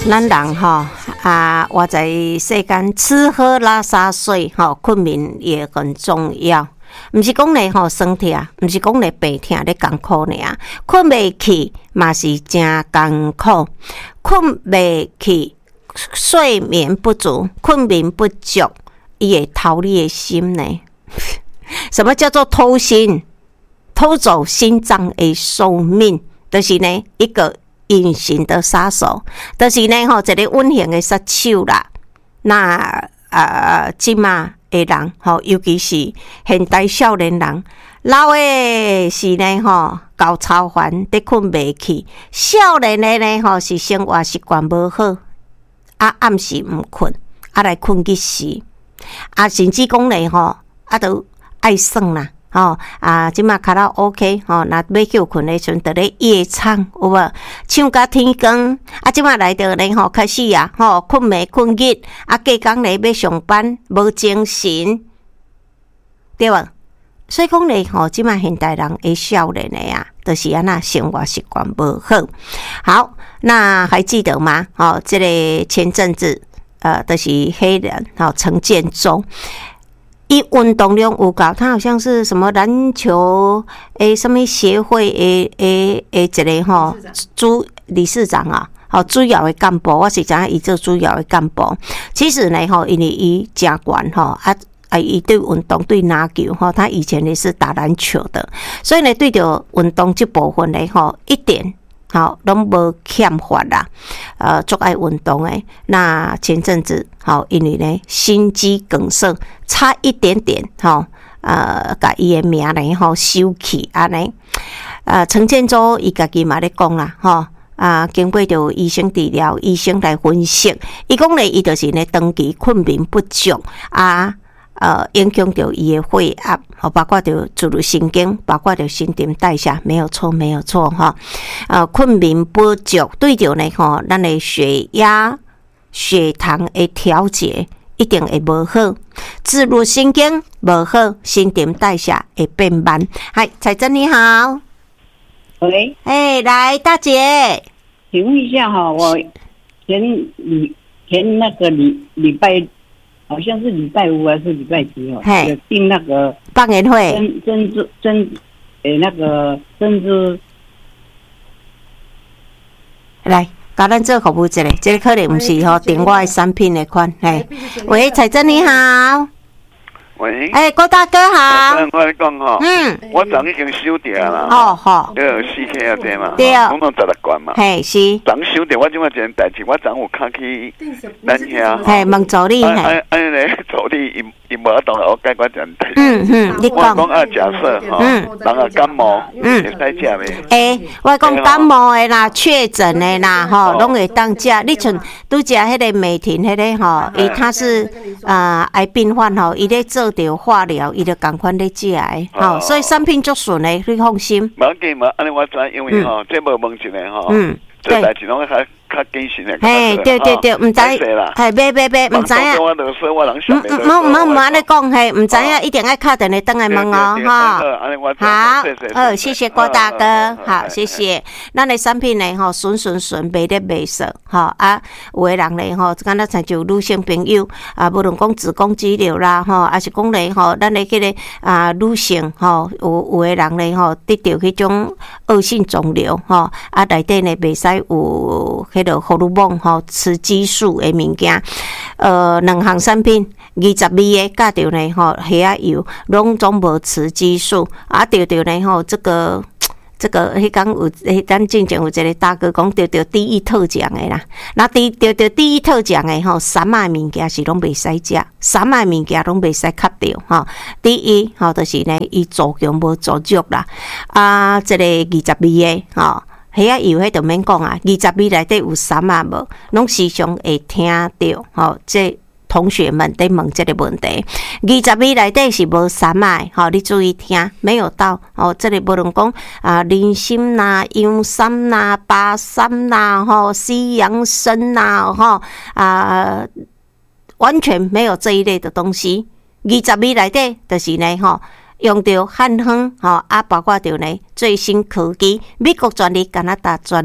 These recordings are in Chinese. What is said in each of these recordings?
咱人吼活在世间，吃喝拉撒睡困眠也很重要。毋是讲咧酸痛，毋是讲咧病痛咧艰苦尔，困袂去嘛是真艰苦，困袂去，睡眠不足，困眠不足，伊会偷你的心呢。什么叫做偷心？偷走心脏的寿命，就是呢一个隐形的杀手，就是呢一个隐形的杀手啦。那即马的人尤其是现代少年人，老的是呢高操烦，得困袂去；少年的呢是生活习惯无好，暗时毋困，来困去死，甚至讲呢都爱耍啦。即马卡拉 OK 那要休困的时阵，就咧夜唱有无？唱到天光，即马来到呢开始困暝困日，隔工咧要上班，无精神，对无？所以讲咧即马现代人的少年的就是安那生活习惯无好。好，那还记得吗？这个前阵子就是黑人陈建州。伊运动量有够，他好像是什么篮球什么协会一个主理事长主要的干部，我是知影伊做主要的干部。其实呢因为伊真悬伊对运动对篮球他以前也是打篮球的，所以呢对着运动这部分呢一点拢无欠缺啦，足爱运动诶。那前阵子因为呢心肌梗塞，差一点点甲伊诶名呢收起安尼。陈建州伊家己嘛咧讲啦经过着医生治疗，医生来分析，伊讲咧伊就是呢长期困眠不足影响到伊的血压，包括着自律神经，包括着新陈代谢，没有错困眠不足对着呢咱的血压、血糖的调节一定会无好，自律神经无好，新陈代谢会变慢。嗨，彩珍你好。 喂， 来大姐， 请问一下我前那个礼拜。好像是礼拜五还是礼拜几有订那个放年会珍珠那个珍珠， 来甲咱做服务一下，这个可能不是订我的产品的款。喂，彩珍你好。 喂， 郭大哥好。 我跟你讲我昨已经收掉啦。4K 啊对嘛， 对， 总共16罐嘛。 是。 昨收掉，我即马一件代志，我昨有卡去咱遐。问助理。 安尼咧，助理伊无法度我解决一件代志。你讲。 我讲假设人感冒，会使食未？我讲感冒的啦，确诊的啦，拢会当食。你像拄食迄个美婷迄个伊他是癌病患伊咧做着化疗，伊就赶快咧食的所以产品足顺的，你放心。 无要紧嘛，安尼我知，因为这无问一个这代志拢较谨慎的。 对，毋知买，毋知影。我安尼讲毋知影，一定爱敲电话转来问好，谢谢郭大哥，好，谢谢。咱的产品呢顺卖得袂错有的人呢敢若像女性朋友无论讲子宫肌瘤啦还是讲呢咱的迄个女性有的人呢得到迄种恶性肿瘤内底呢袂使有迄个荷尔蒙雌激素的物件，两项产品20味的加着呢虾仔油，拢总无雌激素着呢这个迄天有咱之前有一个大哥讲得第一特奖的啦，那得第一特奖的三的物件是拢袂使食，三的物件拢袂使卡掉第一就是呢伊作用无足足啦这个20味的虾仔油迄就免讲20味内底有啥无，拢时常会听到这同学们在问这个问题，20味内底是无啥的你注意听，没有到这里无论讲人参啦、洋参啦、巴参啦、西洋参啦完全没有这一类的东西。20味内底就是呢用到汉方包括到呢最新科技，美国专利、加拿大专利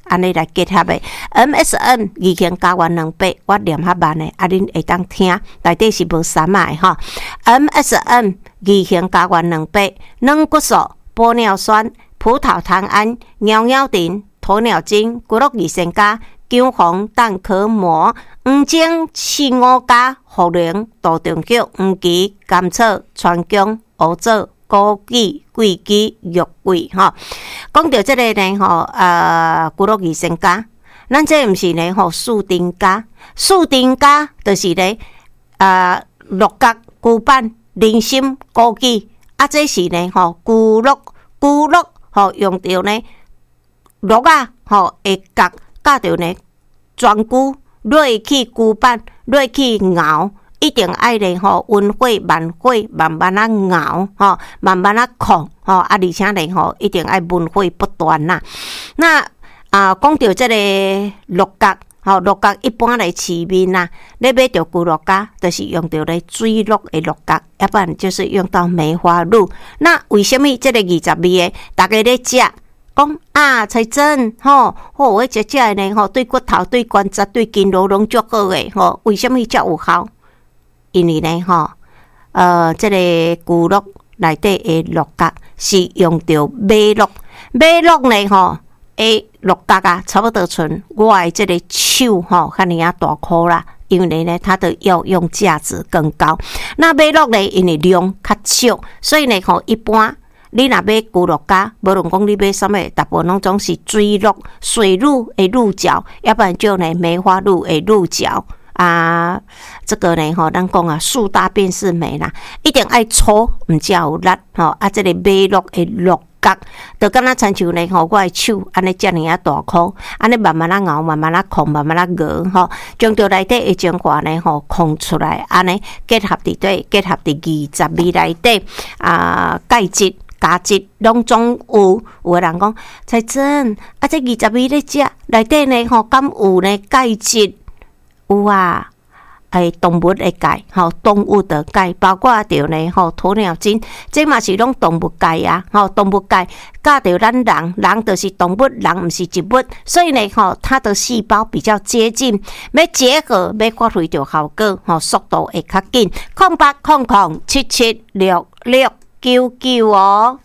安尼来结合的。MSM 二型加元200，我念较慢的，恁会当听，内底是无三的吼。MSM 二型加元200，软骨素、玻尿酸、葡萄糖胺、尿尿锭、鸵鸟精、骨碌二仙胶、姜黄、蛋壳膜、黄精、四五加、茯苓、杜仲菊、黄芪、甘草、川芎、乌棗、枸杞、桂枝、玉桂吼。讲到这个呢吼，骨碌二仙胶，咱这毋是呢吼树丁胶，树丁胶就是呢鹿角、牛板、人参、枸杞，这是呢吼骨碌吼用到呢鹿啊吼会角甲着呢全骨落去牛板，落去熬。一定爱咧吼，温火慢火慢慢啊熬吼，慢慢啊控吼，而且咧吼，一定爱温火不断啦。那讲到这个鹿角吼，鹿角一般来市面啦，你买到骨鹿角，就是用到咧水鹿的鹿角，要不然就是用到梅花鹿。那为什么这个20味的，大家咧食？讲彩珍吼，我食的呢吼，对骨头、对关节、对筋肉拢足好诶吼。为什么遮有效？因为呢吼，这个骨鹿内底的鹿角是用到马鹿，马鹿呢吼，鹿角啊，差不多像我的这个手吼，遐尼啊大颗啦。因为呢，它的药用价值更高。那马鹿呢，因为量较少，所以呢吼，一般你若买骨鹿角，无论讲你买啥物，大部分拢总是水鹿的鹿角，要不然就呢梅花鹿的鹿角。这个呢吼，咱讲树大便是美啦，一定爱粗，毋才有力吼。这个马鹿的鹿角，就敢若亲像呢吼，我的手安尼遮尔啊大颗，安尼慢慢啊熬，慢慢啊控，慢慢啊熬吼，将着内底的精华呢吼控出来，安尼结合伫底，结合伫20味内底钙质。价值拢总有，有个人讲才真这20味咧食内底呢吼，敢有呢钙质？有啊，动物的钙，吼，动物的钙，包括着呢吼鸵鸟精，这嘛是拢动物钙啊，吼，动物钙加着咱人就是动物，人毋是植物，所以呢吼，它的细胞比较接近，要结合，要发挥着效果，吼，速度会较紧。0800776699哦。